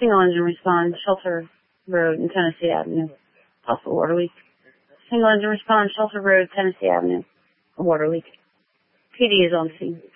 Single engine respond, Shelter Road and Tennessee Avenue. Possible water leak. Single engine respond, Shelter Road, Tennessee Avenue. A water leak. PD is on scene.